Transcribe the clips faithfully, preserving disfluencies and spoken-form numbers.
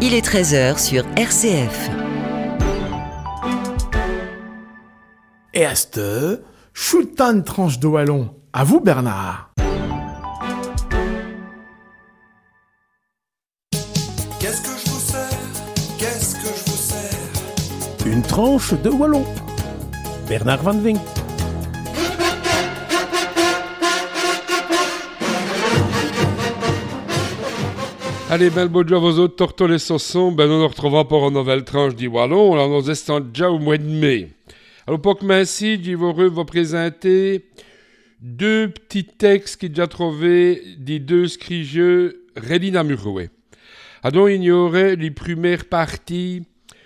Il est treize heures sur R C F. Et à cette heure, choutan une tranche de wallon. À vous, Bernard. Qu'est-ce que je vous sers? Qu'est-ce que je vous sers? Une tranche de wallon. Bernard Van Vink. Allez, bel beau job aux autres tortoles et saussons. Ben, on nous retrouvera pour une nouvelle tranche du wallon. Là, nous estons déjà au mois de mai. Alors, pour que merci, je vais vous présenter deux petits textes qui déjà trouvés des deux scrigeux Rélina Murouet. Alors, il y aurait les premières parties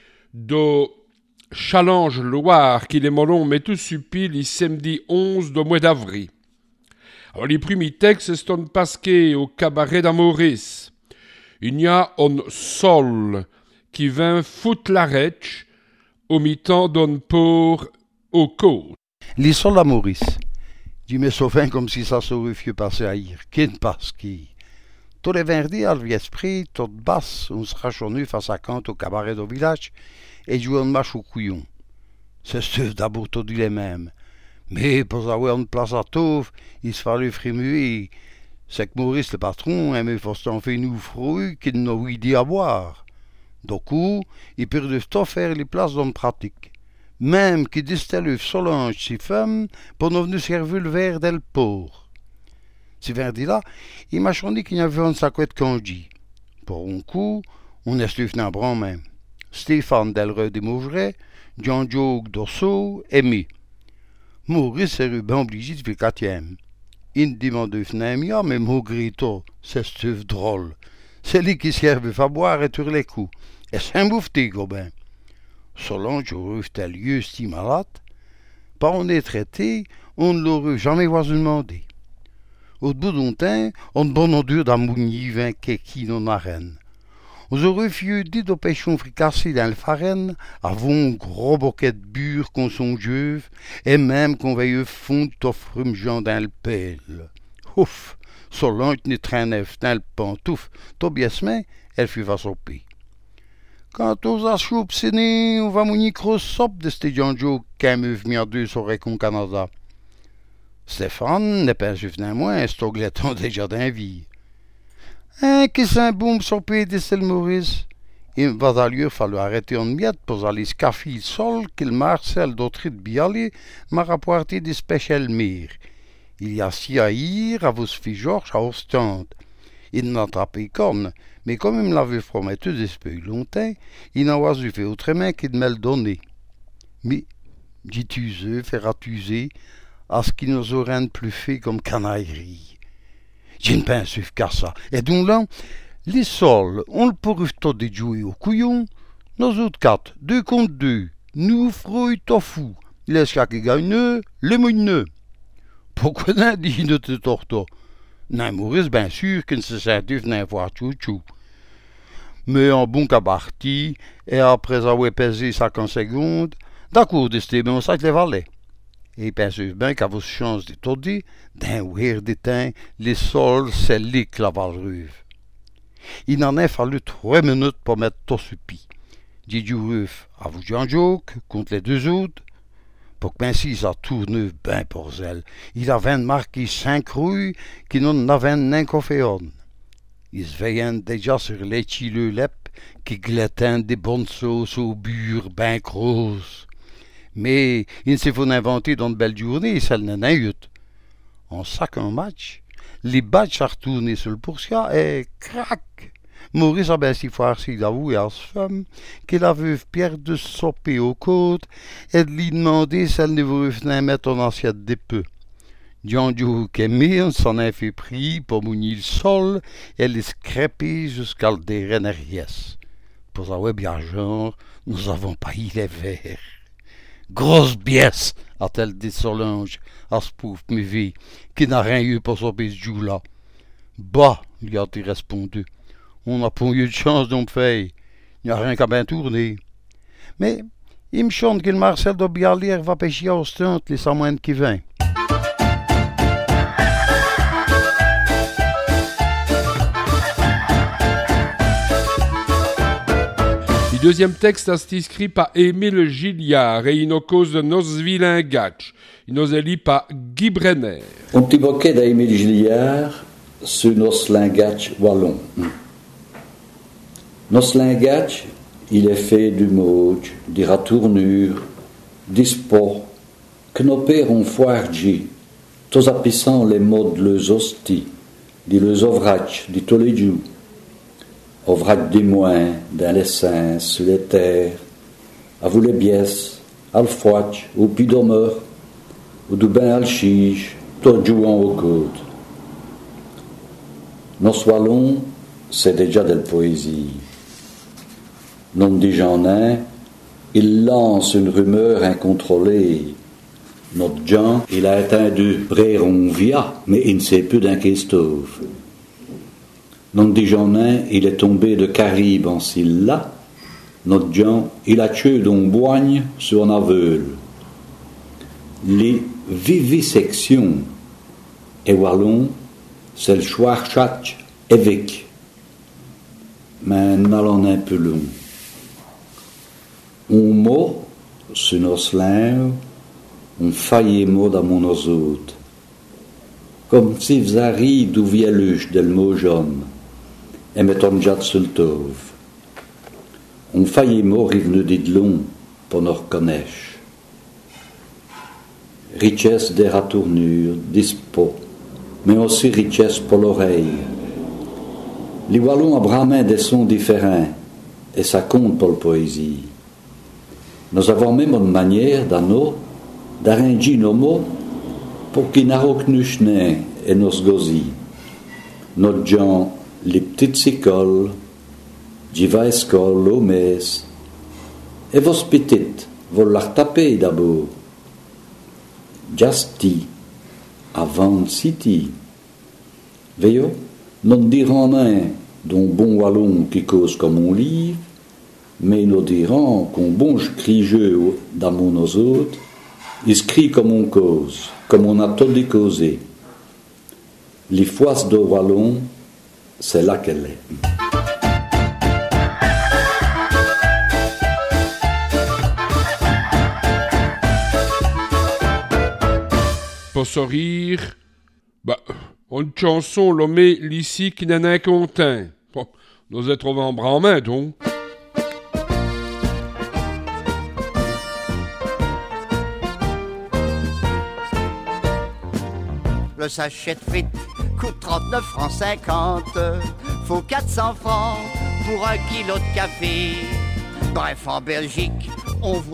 de Challenge Loire qui les molons mais tout suppi les samedi onze du mois d'avril. Alors, les premiers textes sont passés au cabaret d'Amoris. Il y a un sol qui vint foutre la rèche au mi-temps d'un port au côte. Les sols à Maurice. Je me souviens comme si ça saurait vieux passer à hier. Qu'est-ce parce qui? Tous les vendredis, à l'esprit, toute basse, on se rachonnait face à Kant au cabaret du village et jouait un match au couillon. C'est sûr d'abord tout dit les mêmes. Mais pour avoir une place à Tauve, il se fallait frimuer. C'est que Maurice, le patron, aimait forcément faire nous fruits qu'il n'a eu dit à boire. Du coup, il perdait tout faire les places dans pratique. Même qu'il distillait Solange, ses femmes, pour nous venir servir le verre d'elle pour. Ce verdi-là, il m'a chanté qu'il y avait une sacouette congé. Pour un coup, on est venu à bras même. Stéphane Delreux de Maugeret, John Jogue d'Osso, Aimé. Maurice est bien obligé de faire quatrième. Il demande finalement, mais Maugrito, c'est stuff drôle. C'est lui qui servait à boire et sur les coups. Et c'est un bouffeté, Gobin. Solange aurait tel lieu si malade. Par on est traité, on ne l'aurait jamais voisin demandé. Au bout d'un temps, on bon endure d'amouni vint qui non arène. On aurait fieu dit de pêchons fricassés dans le farine, avant un gros bouquet de bure qu'on son jeu, et même qu'on veille fond de frumgeant dans le pelle. Ouf! Solange ne traînait dans le pantouf, Tobias mais elle fut va soper. Quand on a choup séné, on va mouni grosse sop de ce Joe qu'un meuf mis à deux sur Récon Canada. Stéphane n'est pas venu moins, c'est au gletton déjà d'un vie. Hein, que c'est un boum sopé de Stel Maurice. Il va d'ailleurs falloir arrêter en miette pour aller scaffer le sol qu'il Marcel d'autres de Bialy m'a rapporté des spéciales mires. Il y a si à ir à vos filles Georges à Ostende. Il n'a attrapé corne, mais comme il me l'avait promis depuis longtemps, il n'a pas fait autrement que de me le donner. Mais, dis-tu, feras-tu, à ce qui nous aurait plus fait comme canaillerie. Je ne pense qu'à ça. Et donc là, les sols, on le pourrait tout jouer au couillon. Nos autres quatre, deux contre deux, nous frouille tofu. Les chaque gagne, les mouineux. Pourquoi n'a dit notre torto? Non, Maurice, bien sûr, qu'il ne se sentait venir voir chou-chou. Mais en bon cabarti, et après avoir pesé cinquante secondes, d'accord, de ce bon sac les valets. Et pensez bien qu'à vos chances d'étourdir, d'un ouïr d'éteint, les sols, c'est lui que la valruve. Il en a fallu trois minutes pour mettre tout sur pied. J'ai dû ruf à vous Jean Joke contre les deux autres, pour que ainsi ça tourne bien pour elle. Il avait marqué cinq rues qui n'en avaient n'un qu'au féon. Ils se veillent déjà sur les chileux lep qui glétaient des bonnes sauces au bure bien grosses. Mais il s'est faut inventer dans de belles journées, celle n'en a eu. En sac un match, les batchs à retourner sur le pourcia et crac! Maurice a bien si farci d'avouer à sa femme que la veuve Pierre de soper aux côtes et de lui demander si elle ne voulait venir mettre en assiette des peu. Jean Joe Kémé, on s'en a fait pris pour mounir le sol et les scraper jusqu'à le déréneriès. Pour avoir bien genre, nous avons pas eu les verres. Grosse biesse, a-t-elle dit Solange à ce pauvre mévé, qui n'a rien eu pour sauver ce jour-là. Bah, lui a-t-il répondu, on n'a pas eu de chance d'en faire, il n'y a rien qu'à bien tourner. Mais il me chante que le Marcel de Bialy va pêcher à Ostende les semaines qui viennent. deuxième texte est écrit par Émile Gilliard et il nous cause de nos vilingatch. Il nous est lu par Guy Brenner. Un petit bouquet d'Émile Gilliard sur nos lingatch wallon. Nos lingatch, il est fait du mauge, des ratournures, des spots, que nos pères ont foirgi, tous apissant les mots de leurs hosties, de leurs ovrach, de tous les jours. Ovrach des moins, dans les seins, sur les terres, à vous les biès, al fouach, au pidomeur, ou du bain al chiche, tout jouant au côte. Nos wallons, c'est déjà de la poésie. Non dijonin, il lance une rumeur incontrôlée. Notre Jean, il a atteint de Bréronvia, mais il ne sait plus d'un Christophe. Non dijonin, il est tombé de Caribe en Silla. Notre Jean, il a tué d'un boigne sur un aveugle. Les vivisections et wallon, c'est le schwarchatch évêque. Mais un allons un peu long. Un mot, sur nos langues, un failli mot dans mon autres. Comme si vous arrivez d'où vient l'uche del mot jaune, et mettons jat sur le tove. Un failli mot rive nous dit long, pour nous reconnaître. Richesse des ratournures, des spots, mais aussi richesse pour l'oreille. Les wallons abrament des sons différents, et ça compte pour la poésie. Nous avons même une manière dans nous d'arranger nos mots pour qu'ils n'arroquent et nos gosi. Notre gens, les petites écoles, j'y vais à l'école au mes, et vos petites, vous la taper d'abord. Justi, avant city. Veillez, nous dirons un d'un bon wallon qui cause comme on livre, mais nous dirons qu'un bon crie-jeu dans mon autres, il crie comme on cause, comme on a tout décausé. Les foisses de wallon, c'est là qu'elle est. Pour se rire, bah, une chanson l'homme l'ici qui n'en est content. Bon, nous êtes trouvés en bras en main, donc. Le sachet de frites coûte trente-neuf francs cinquante. Faut quatre cents francs pour un kilo de café. Bref, en Belgique, on voit